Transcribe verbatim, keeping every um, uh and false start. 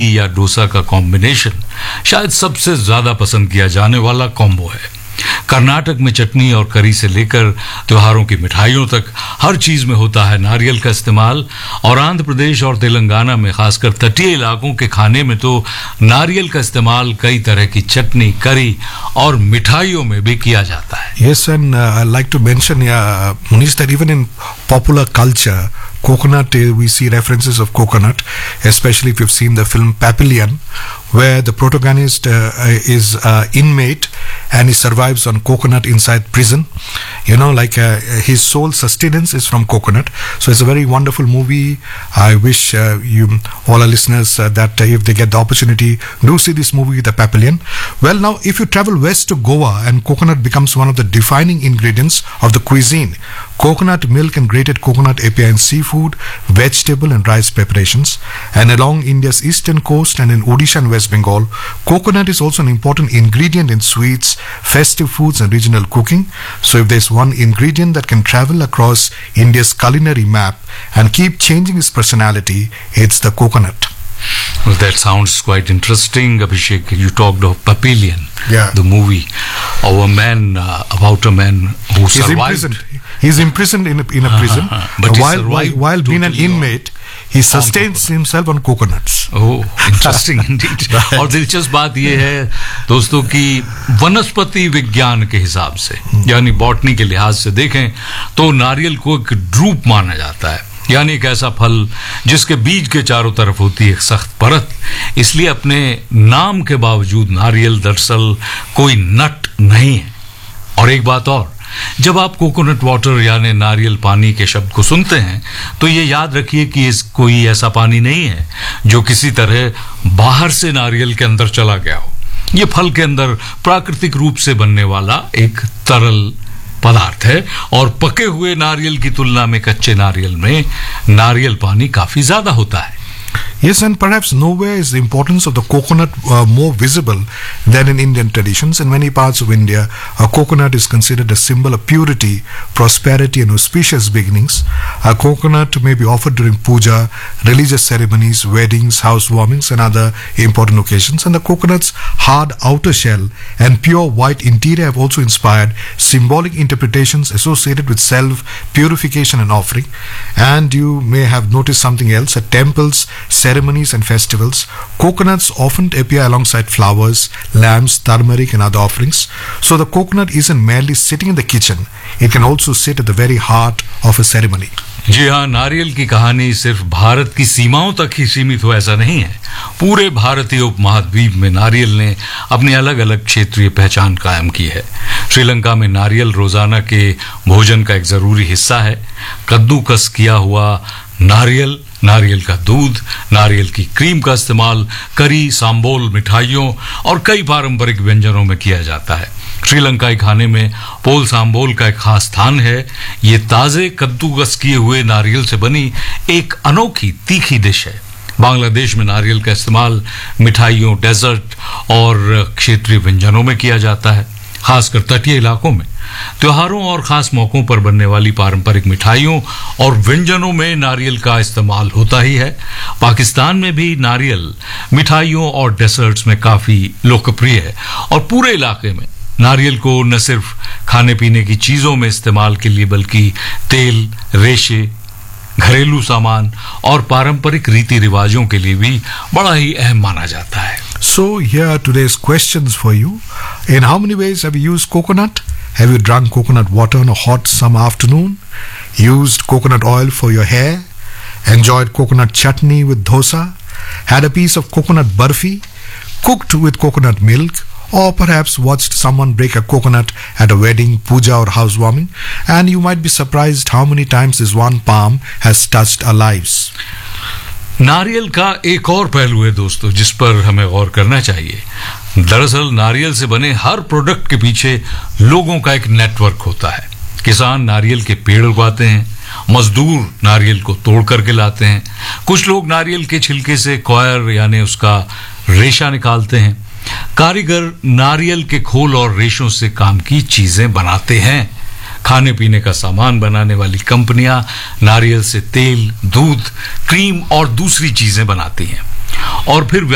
या डोसा का कॉम्बिनेशन शायद सबसे ज्यादा पसंद किया जाने वाला कॉम्बो है। कर्नाटक में चटनी और करी से लेकर त्योहारों की मिठाइयों तक हर चीज में होता है नारियल का इस्तेमाल, और आंध्र प्रदेश और तेलंगाना में खासकर तटीय इलाकों के खाने में तो नारियल का इस्तेमाल कई तरह की चटनी, करी और मिठाइयों में भी किया जाता है। Yes, and uh, I'd like to mention, yeah, Munish, that even in popular culture, coconut, uh, we see references of coconut, especially if you've seen the film Papillon, where the protagonist uh, is uh, inmate and he survives on coconut inside prison. You know, like uh, his sole sustenance is from coconut. So it's a very wonderful movie. I wish uh, you, all our listeners, uh, that uh, if they get the opportunity, do see this movie, The Papillon. Well, now, if you travel west to Goa, and coconut becomes one of the defining ingredients of the cuisine. Coconut milk and grated coconut A P I in seafood, vegetable and rice preparations. And along India's eastern coast and in Odisha and West Bengal, coconut is also an important ingredient in sweets, festive foods and regional cooking. So if there's one ingredient that can travel across India's culinary map and keep changing its personality, it's the coconut. Well, that sounds quite interesting, Abhishek. You talked of Papillon, yeah. the movie, of a man, uh, about a man who He's survived. imprisoned. He's imprisoned in a, in a prison. But he while, while, survived while being an totally on- inmate, he sustains himself on coconuts. Oh, interesting Indeed. और दिलचस्प बात यह है दोस्तों कि वनस्पति विज्ञान के हिसाब से, यानी बॉटनी के लिहाज से देखें तो नारियल को एक ड्रूप माना जाता है, यानी एक ऐसा फल जिसके बीज के चारों तरफ होती है एक सख्त परत। इसलिए अपने नाम के बावजूद नारियल दरअसल कोई नट नहीं है। और एक बात और, जब आप कोकोनट वाटर यानी नारियल पानी के शब्द को सुनते हैं तो ये याद रखिए कि इस कोई ऐसा पानी नहीं है जो किसी तरह बाहर से नारियल के अंदर चला गया हो। ये फल के अंदर प्राकृतिक रूप से बनने वाला एक तरल पदार्थ है, और पके हुए नारियल की तुलना में कच्चे नारियल में नारियल पानी काफी ज्यादा होता है। Yes, and perhaps nowhere is the importance of the coconut uh, more visible than in Indian traditions. In many parts of India, a coconut is considered a symbol of purity, prosperity and auspicious beginnings. A coconut may be offered during puja, religious ceremonies, weddings, housewarmings and other important occasions. And the coconut's hard outer shell and pure white interior have also inspired symbolic interpretations associated with self-purification and offering. And you may have noticed something else. At temples, ceremonies and festivals, coconuts often appear alongside flowers, lamps, turmeric and other offerings. So the coconut isn't merely sitting in the kitchen, it can also sit at the very heart of a ceremony. जी हाँ, नारियल की कहानी सिर्फ भारत की सीमाओं तक ही सीमित हो ऐसा नहीं है। पूरे भारतीय उपमहाद्वीप में नारियल ने अपनी अलग अलग क्षेत्रीय पहचान कायम की है। श्रीलंका में नारियल रोजाना के भोजन का एक जरूरी हिस्सा है। कद्दूकस किया हुआ नारियल, नारियल का दूध, नारियल की क्रीम का इस्तेमाल करी, सांबोल, मिठाइयों और कई पारंपरिक व्यंजनों में किया जाता है। श्रीलंकाई खाने में पोल सांबोल का एक खास स्थान है। ये ताजे कद्दूकस किए हुए नारियल से बनी एक अनोखी तीखी डिश है। बांग्लादेश में नारियल का इस्तेमाल मिठाइयों, डेजर्ट और क्षेत्रीय व्यंजनों में किया जाता है। खासकर तटीय इलाकों में त्योहारों और खास मौकों पर बनने वाली पारंपरिक मिठाइयों और व्यंजनों में नारियल का इस्तेमाल होता ही है। पाकिस्तान में भी नारियल मिठाइयों और डेजर्ट्स में काफी लोकप्रिय है, और पूरे इलाके में नारियल को न सिर्फ खाने पीने की चीजों में इस्तेमाल के लिए बल्कि तेल, रेशे, घरेलू सामान और पारंपरिक रीति रिवाजों के लिए भी बड़ा ही अहम माना जाता है। So here are today's questions for you. In how many ways have you used coconut? Have you drunk coconut water on a hot summer afternoon? Used coconut oil for your hair? Enjoyed coconut chutney with dosa? Had a piece of coconut burfi? Cooked with coconut milk? Or perhaps watched someone break a coconut at a wedding, puja or housewarming? And you might be surprised how many times this one palm has touched our lives. नारियल का एक और पहलू है दोस्तों जिस पर हमें गौर करना चाहिए। दरअसल नारियल से बने हर प्रोडक्ट के पीछे लोगों का एक नेटवर्क होता है। किसान नारियल के पेड़ उगाते हैं, मजदूर नारियल को तोड़ करके लाते हैं, कुछ लोग नारियल के छिलके से कॉयर यानी उसका रेशा निकालते हैं, कारीगर नारियल के खोल और रेशों से काम की चीजें बनाते हैं। खाने पीने का सामान बनाने वाली कंपनियां नारियल से तेल, दूध, क्रीम और दूसरी चीजें बनाती हैं, और फिर